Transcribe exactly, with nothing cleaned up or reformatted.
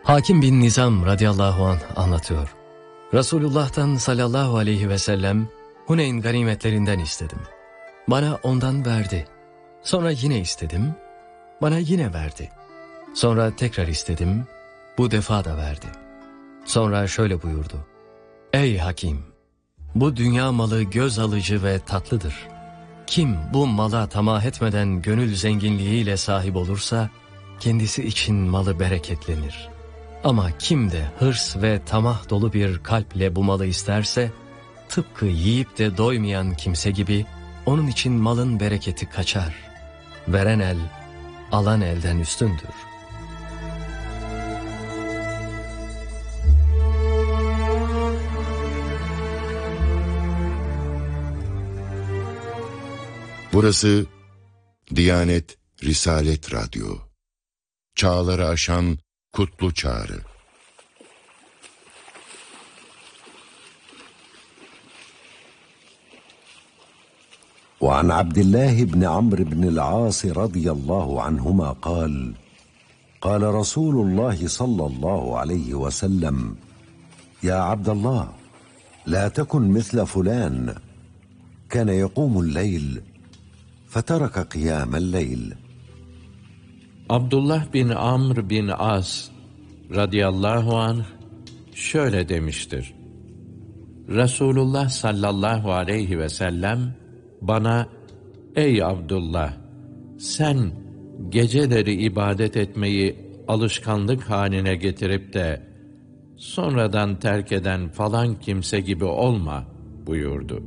Hakim bin Nizam radıyallahu anh anlatıyor. Resulullah'tan sallallahu aleyhi ve sellem Huneyn ganimetlerinden istedim. Bana ondan verdi. Sonra yine istedim. Bana yine verdi. Sonra tekrar istedim. Bu defa da verdi. Sonra şöyle buyurdu. Ey hakim! Bu dünya malı göz alıcı ve tatlıdır. Kim bu mala tamah etmeden gönül zenginliğiyle sahip olursa, kendisi için malı bereketlenir. Ama kim de hırs ve tamah dolu bir kalple bu malı isterse, tıpkı yiyip de doymayan kimse gibi, onun için malın bereketi kaçar. Veren el, alan elden üstündür. Burası Diyanet Risalet Radyo. Çağları aşan kutlu çağrı. وعن عبد الله بن عمرو بن العاص رضي الله عنهما قال قال رسول الله صلى الله عليه وسلم يا عبد الله لا تكن مثل فلان كان يقوم الليل فترك قيام الليل. Abdullah bin Amr bin As radıyallahu anh şöyle demiştir. Resulullah sallallahu aleyhi ve sellem bana, ey Abdullah, sen geceleri ibadet etmeyi alışkanlık haline getirip de sonradan terk eden falan kimse gibi olma buyurdu.